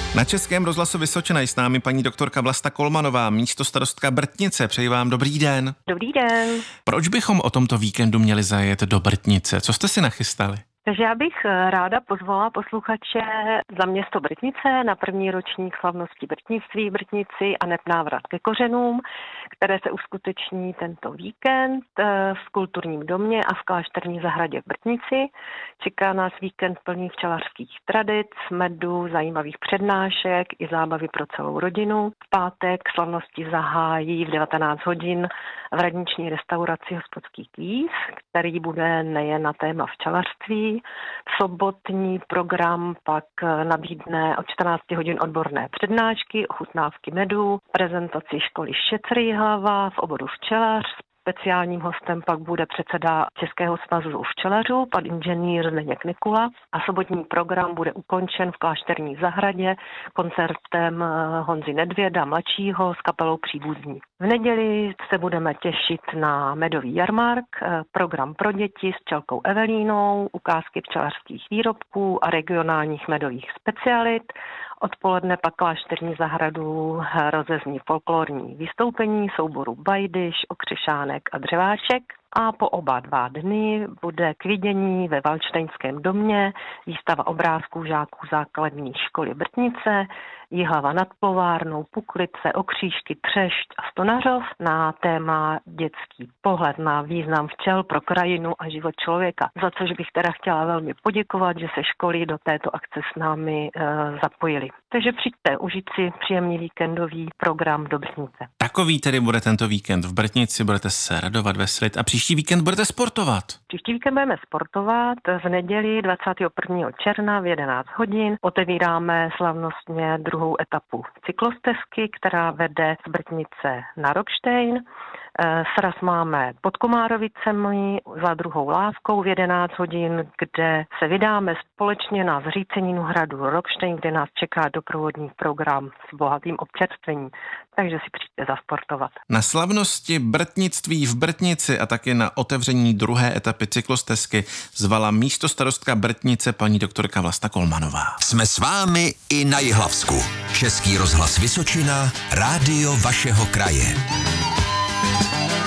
Na Českém rozhlasu Vysočina je s námi paní doktorka Vlasta Kolmanová, místostarostka Brtnice. Přeji vám dobrý den. Dobrý den. Proč bychom o tomto víkendu měli zajet do Brtnice? Co jste si nachystali? Takže já bych ráda pozvala posluchače za město Brtnice na první ročník slavnosti brtnictví v Brtnici a hned návrat ke kořenům, které se uskuteční tento víkend v kulturním domě a v klášterní zahradě v Brtnici. Čeká nás víkend plný včelařských tradic, medu, zajímavých přednášek i zábavy pro celou rodinu. V pátek slavnosti zahájí v 19 hodin v radniční restauraci Hospodský kvíz, který bude nejen na téma včelařství. Sobotní program pak nabídne od 14 hodin odborné přednášky, ochutnávky medu, prezentaci školy Štěcrý hlava v oboru včelař. Speciálním hostem pak bude předseda Českého svazu včelařů, pan inženýr Zdeněk Nikula, a sobotní program bude ukončen v klášterní zahradě koncertem Honzy Nedvěda mladšího s kapelou Příbuzní. V neděli se budeme těšit na medový jarmark, program pro děti s včelkou Evelínou, ukázky včelařských výrobků a regionálních medových specialit. Odpoledne pak klášterní zahradu rozezní folklorní vystoupení souboru Bajdyš, Okřešánek a Dřeváček. A po oba 2 dny bude k vidění ve Valdštejnském domě výstava obrázků žáků základní školy Brtnice, Jihlava nad Plovárnou, Puklice, Okřížky, Třešť a Stonařov na téma dětský pohled na význam včel pro krajinu a život člověka. Za což bych teda chtěla velmi poděkovat, že se školy do této akce s námi zapojily. Takže přijďte užít si příjemný víkendový program do Brtnice. Takový tedy bude tento víkend v Brtnici, budete se radovat, veselit a příští víkend budete sportovat. Příští víkend budeme sportovat. V neděli 21. června v 11 hodin otevíráme slavnostně druhou etapu cyklostezky, která vede z Brtnice na Rockštejn. Sraz máme pod Komárovicemi za druhou lávkou v 11 hodin, kde se vydáme společně na zříceninu hradu Rockštejn, kde nás čeká doprovodný program s bohatým občerstvením. Takže si přijďte zasportovat. Na slavnosti brtnictví v Brtnici a taky na otevření druhé etapy cyklostezky zvala místostarostka Brtnice paní doktorka Vlasta Kolmanová. Jsme s vámi i na Jihlavsku. Český rozhlas Vysočina, rádio vašeho kraje.